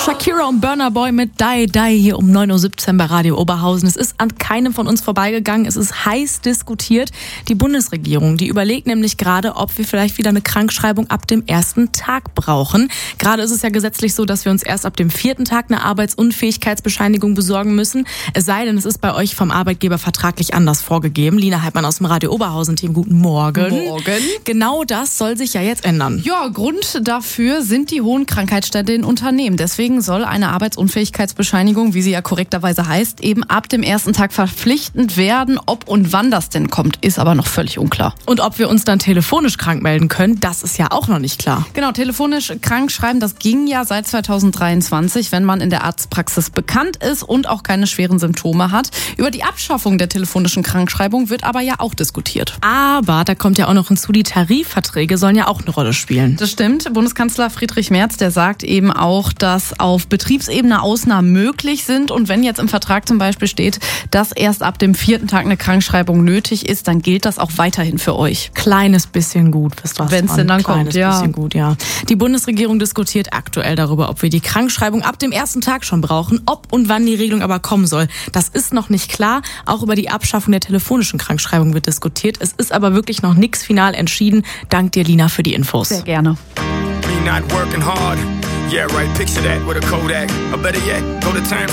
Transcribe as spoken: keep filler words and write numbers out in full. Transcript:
Shakira und Burna Boy mit Die Die hier um neun Uhr siebzehn bei Radio Oberhausen. Es ist an keinem von uns vorbeigegangen. Es ist heiß diskutiert. Die Bundesregierung, die überlegt nämlich gerade, ob wir vielleicht wieder eine Krankschreibung ab dem ersten Tag brauchen. Gerade ist es ja gesetzlich so, dass wir uns erst ab dem vierten Tag eine Arbeitsunfähigkeitsbescheinigung besorgen müssen. Es sei denn, es ist bei euch vom Arbeitgeber vertraglich anders vorgegeben. Lina Heidmann aus dem Radio Oberhausen-Team, guten Morgen. Morgen. Genau das soll sich ja jetzt ändern. Ja, Grund dafür sind die hohen Krankheitsstände in Unternehmen. Deswegen soll eine Arbeitsunfähigkeitsbescheinigung, wie sie ja korrekterweise heißt, eben ab dem ersten Tag verpflichtend werden. Ob und wann das denn kommt, ist aber noch völlig unklar. Und ob wir uns dann telefonisch krank melden können, das ist ja auch noch nicht klar. Genau, telefonisch krank schreiben, das ging ja seit zweitausenddreiundzwanzig, wenn man in der Arztpraxis bekannt ist und auch keine schweren Symptome hat. Über die Abschaffung der telefonischen Krankschreibung wird aber ja auch diskutiert. Aber da kommt ja auch noch hinzu, die Tarifverträge sollen ja auch eine Rolle spielen. Das stimmt. Bundeskanzler Friedrich Merz, der sagt eben auch, dass auf Betriebsebene Ausnahmen möglich sind. Und wenn jetzt im Vertrag zum Beispiel steht, dass erst ab dem vierten Tag eine Krankschreibung nötig ist, dann gilt das auch weiterhin für euch. Kleines bisschen gut, wisst ihr. Wenn es denn dann Kleines kommt, ja. bisschen gut, ja. Die Bundesregierung diskutiert aktuell darüber, ob wir die Krankschreibung ab dem ersten Tag schon brauchen, ob und wann die Regelung aber kommen soll. Das ist noch nicht klar. Auch über die Abschaffung der telefonischen Krankschreibung wird diskutiert. Es ist aber wirklich noch nichts final entschieden. Dank dir, Lina, für die Infos. Sehr gerne. Me not working hard. Yeah, right. Picture that with a Kodak. Or better yet, go to time.